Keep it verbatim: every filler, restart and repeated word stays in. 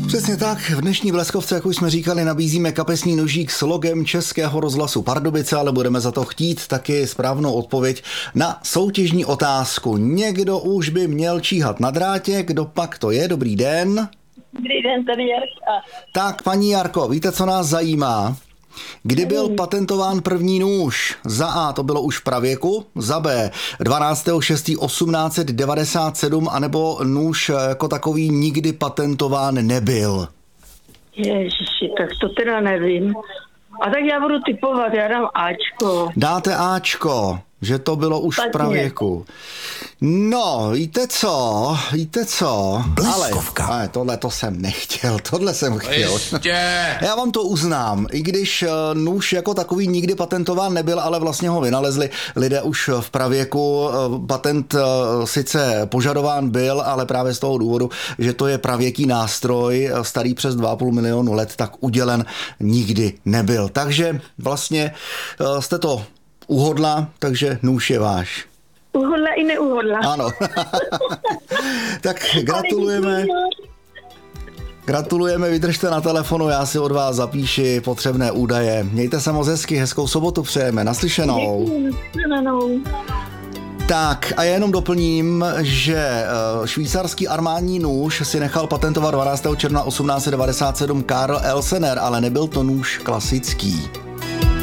Přesně tak, v dnešní Bleskovce, jak už jsme říkali, nabízíme kapesní nožík s logem Českého rozhlasu Pardubice, ale budeme za to chtít taky správnou odpověď na soutěžní otázku. Někdo už by měl číhat na drátě, kdo pak to je? Dobrý den. Dobrý den, tady Jarka. Tak, paní Jarko, víte, co nás zajímá? Kdy byl patentován první nůž? Za A to bylo už v pravěku, za B dvanáctého šestého osmnáct set devadesát sedm, anebo nůž jako takový nikdy patentován nebyl? Ježiši, tak to teda nevím. A tak já budu typovat, já dám Ačko. Dáte Ačko, že to bylo už v pravěku. No, víte co, víte co, Bleskovka. ale, ale tohle to jsem nechtěl, tohle jsem chtěl. Ještě. Já vám to uznám, i když nůž jako takový nikdy patentován nebyl, ale vlastně ho vynalezli lidé už v pravěku. Patent sice požadován byl, ale právě z toho důvodu, že to je pravěký nástroj, starý přes dva a půl milionu let, tak udělen nikdy nebyl. Takže vlastně jste to uhodla, takže nůž je váš. Uhodla i neuhodla. Ano. Tak gratulujeme. Gratulujeme, vydržte na telefonu, já si od vás zapíši potřebné údaje. Mějte se moc hezky, hezkou sobotu přejeme. Naslyšenou. Děkuji. Tak a já jenom doplním, že švýcarský armádní nůž si nechal patentovat dvanáctého června osmnáct set devadesát sedm Karl Elsener, ale nebyl to nůž klasický.